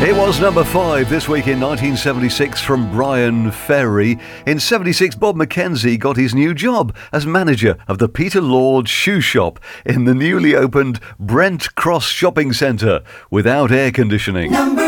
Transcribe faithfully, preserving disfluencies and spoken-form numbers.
It was number five this week in nineteen seventy-six from Brian Ferry. In seventy-six, Bob Mackenzie got his new job as manager of the Peter Lord Shoe Shop in the newly opened Brent Cross Shopping Centre without air conditioning. Number